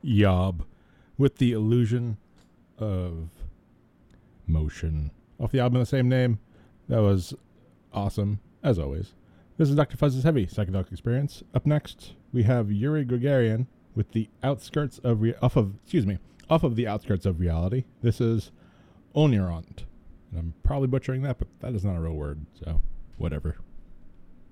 Yob with the illusion of motion off the album of the same name. That was awesome, as always. This is Dr. Fuzz's Heavy Psychedelic Experience. Up next, we have Yuri Gagarin with the outskirts of off of the outskirts of reality. This is Onirant. And I'm probably butchering that, but that is not a real word, so whatever.